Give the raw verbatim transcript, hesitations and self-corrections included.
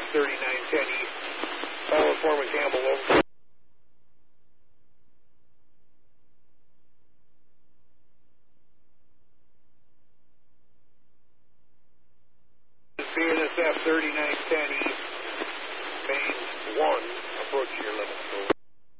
thirty-nine ten East. Call Foreman Campbell over. B N S F thirty-nine ten East, main one, approaching your limit.